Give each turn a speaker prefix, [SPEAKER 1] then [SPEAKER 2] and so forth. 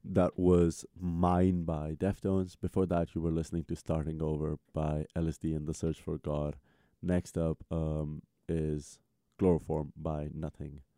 [SPEAKER 1] That was Mine by Deftones. Before that, you were listening to Starting Over by LSD and the Search for God. Next up is Chloroform by Nothing.